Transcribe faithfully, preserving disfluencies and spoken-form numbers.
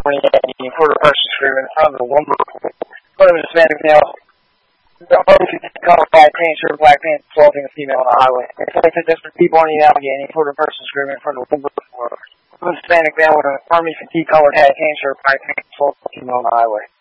when he had any sort of purchase agreement in front of the lumber, in front of a Hispanic male. The Army could cover by pants shirt, black pants, assaulting a female on the highway. If like that, desperate people aren't even out getting any sort of purchase agreement in front of the lumber, or a Hispanic male with an Army fatigue colored hat, pants shirt, black pants, assaulting a female on the highway.